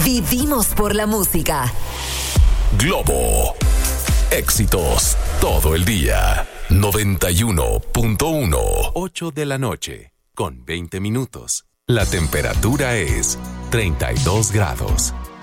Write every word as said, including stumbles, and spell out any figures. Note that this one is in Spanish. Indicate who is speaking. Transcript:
Speaker 1: Vivimos por la música.
Speaker 2: Globo. Éxitos todo el día. noventa y uno punto uno. ocho de la noche, con veinte minutos. La temperatura es treinta y dos grados.